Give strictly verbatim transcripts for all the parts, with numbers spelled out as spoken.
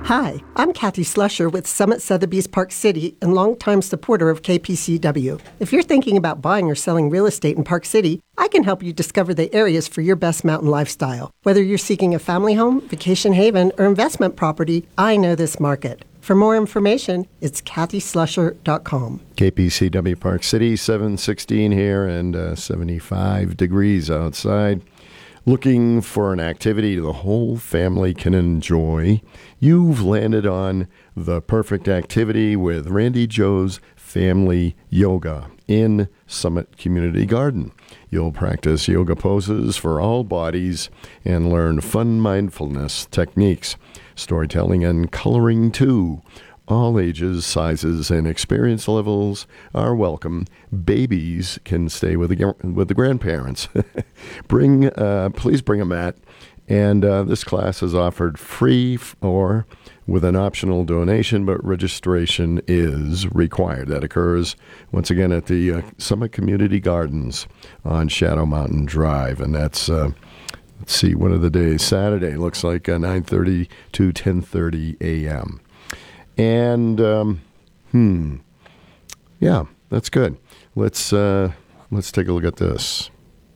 Hi, I'm Kathy Slusher with Summit Sotheby's Park City and longtime supporter of K P C W. If you're thinking about buying or selling real estate in Park City, I can help you discover the areas for your best mountain lifestyle. Whether you're seeking a family home, vacation haven, or investment property, I know this market. For more information, it's kathy slusher dot com. K P C W Park City, seven sixteen here and uh, seventy-five degrees outside. Looking for an activity the whole family can enjoy? You've landed on the perfect activity with Randy Joe's Family Yoga in Summit Community Garden. You'll practice yoga poses for all bodies and learn fun mindfulness techniques, storytelling and coloring too. All ages, sizes, and experience levels are welcome. Babies can stay with the with the grandparents. bring, uh, please bring a mat. And uh, this class is offered free or with an optional donation, but registration is required. That occurs once again at the uh, Summit Community Gardens on Shadow Mountain Drive, and that's uh, let's see, what are the days? Saturday looks like uh, nine thirty to ten thirty a.m. And, um, hmm, yeah, that's good. Let's, uh, let's take a look at this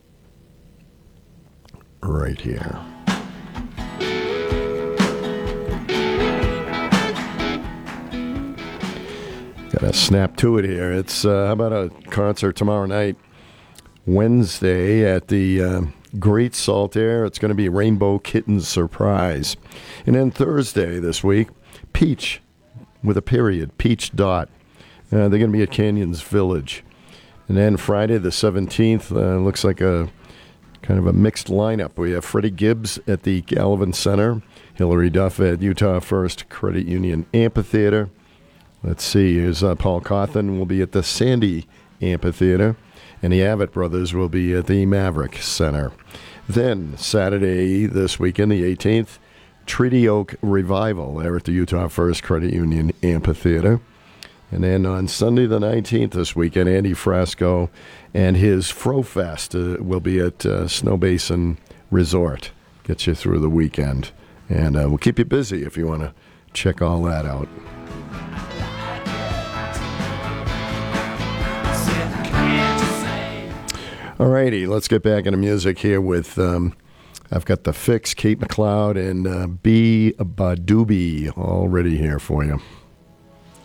right here. Got to snap to it here. It's, uh, how about a concert tomorrow night, Wednesday at the uh, Great Salt Air. It's going to be Rainbow Kitten Surprise. And then Thursday this week, Peach with a period, Peach Dot. Uh, they're going to be at Canyons Village. And then Friday the seventeenth, uh, looks like a kind of a mixed lineup. We have Freddie Gibbs at the Gallivan Center, Hillary Duff at Utah First Credit Union Amphitheater. Let's see, here's uh, Paul Cawthon will be at the Sandy Amphitheater, and the Avett Brothers will be at the Maverick Center. Then Saturday this weekend, the eighteenth, Treaty Oak Revival there at the Utah First Credit Union Amphitheater. And then on Sunday the nineteenth this weekend, Andy Frasco and his Frofest uh, will be at uh, Snow Basin Resort. Gets you through the weekend. And uh, we'll keep you busy if you want to check all that out. All righty, let's get back into music here with... Um, I've got The Fix, Kate McLeod, and uh, B. Badoobie all ready here for you.